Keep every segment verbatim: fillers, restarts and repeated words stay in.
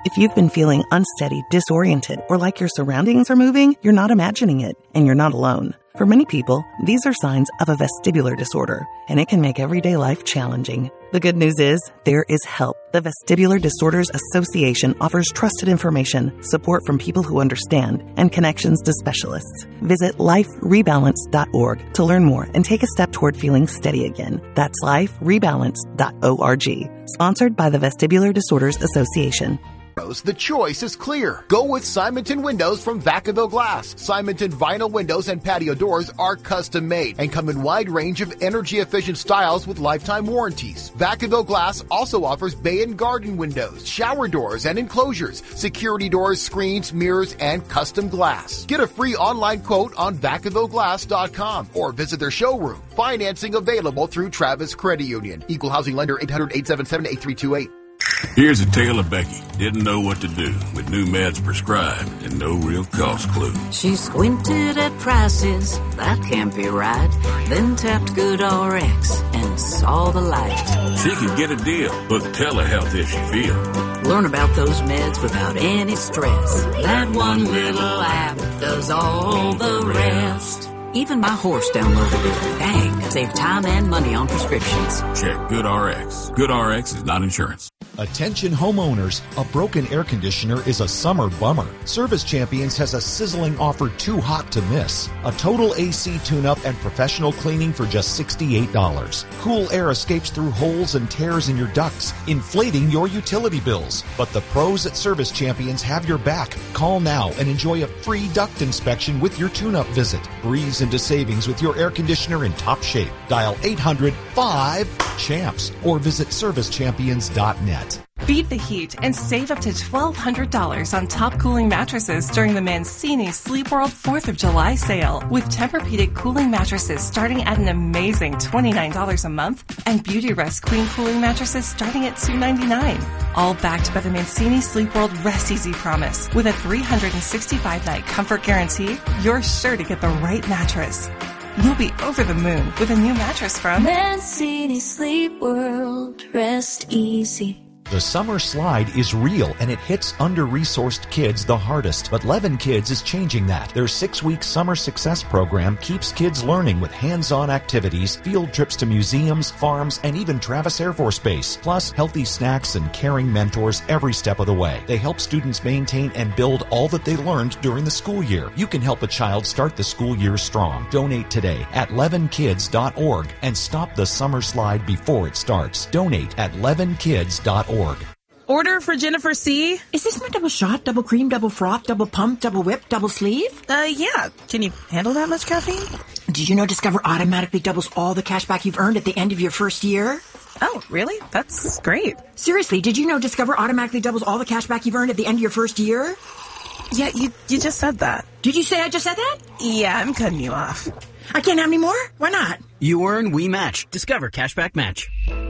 If you've been feeling unsteady, disoriented, or like your surroundings are moving, you're not imagining it, and you're not alone. For many people, these are signs of a vestibular disorder, and it can make everyday life challenging. The good news is, there is help. The Vestibular Disorders Association offers trusted information, support from people who understand, and connections to specialists. Visit life rebalance dot org to learn more and take a step toward feeling steady again. That's life rebalance dot org. Sponsored by the Vestibular Disorders Association. The choice is clear. Go with Simonton Windows from Vacaville Glass. Simonton vinyl windows and patio doors are custom made and come in wide range of energy efficient styles with lifetime warranties. Vacaville Glass also offers bay and garden windows, shower doors and enclosures, security doors, screens, mirrors, and custom glass. Get a free online quote on vacaville glass dot com or visit their showroom. Financing available through Travis Credit Union. Equal housing lender eight hundred, eight seven seven, eight three two eight. Here's a tale of Becky. Didn't know what to do with new meds prescribed and no real cost clue. She squinted at prices, that can't be right. Then tapped GoodRx and saw the light. She could get a deal. Book telehealth if she feels. Learn about those meds without any stress. That one little app does all the rest. Even my horse downloaded it. Dang, save time and money on prescriptions. Check GoodRx. GoodRx is not insurance. Attention homeowners, a broken air conditioner is a summer bummer. Service Champions has a sizzling offer too hot to miss. A total A C tune-up and professional cleaning for just sixty-eight dollars. Cool air escapes through holes and tears in your ducts, inflating your utility bills. But the pros at Service Champions have your back. Call now and enjoy a free duct inspection with your tune-up visit. Breeze into savings with your air conditioner in top shape. Dial eight hundred, five, CHAMPS or visit service champions dot net. Beat the heat and save up to twelve hundred dollars on top cooling mattresses during the Mancini Sleep World fourth of July sale. With Tempur-Pedic cooling mattresses starting at an amazing twenty-nine dollars a month and Beauty Rest Queen cooling mattresses starting at two hundred ninety-nine dollars. All backed by the Mancini Sleep World Rest Easy Promise. With a three hundred sixty-five night comfort guarantee, you're sure to get the right mattress. You'll be over the moon with a new mattress from Mancini Sleep World. Rest easy. The summer slide is real, and it hits under-resourced kids the hardest. But Levin Kids is changing that. Their six-week summer success program keeps kids learning with hands-on activities, field trips to museums, farms, and even Travis Air Force Base. Plus, healthy snacks and caring mentors every step of the way. They help students maintain and build all that they learned during the school year. You can help a child start the school year strong. Donate today at levin kids dot org and stop the summer slide before it starts. Donate at levin kids dot org. Order for Jennifer C. Is this my double shot, double cream, double froth, double pump, double whip, double sleeve? Uh, yeah. Can you handle that much caffeine? Did you know Discover automatically doubles all the cash back you've earned at the end of your first year? Oh, really? That's great. Seriously, did you know Discover automatically doubles all the cash back you've earned at the end of your first year? Yeah, you, you just said that. Did you say I just said that? Yeah, I'm cutting you off. I can't have any more? Why not? You earn, we match. Discover Cashback Match.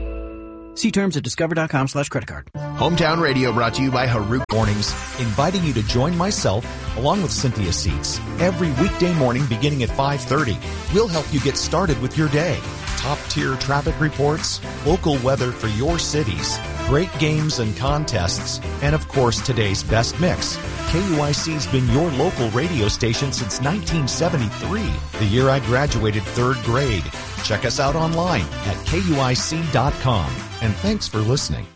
See terms at discover.com slash credit card. Hometown Radio brought to you by Haruk Mornings, inviting you to join myself, along with Cynthia Seats, every weekday morning beginning at five thirty. We'll help you get started with your day. Top-tier traffic reports, local weather for your cities, great games and contests, and of course today's best mix. K U I C's been your local radio station since nineteen seventy-three, the year I graduated third grade. Check us out online at K U I C dot com. And thanks for listening.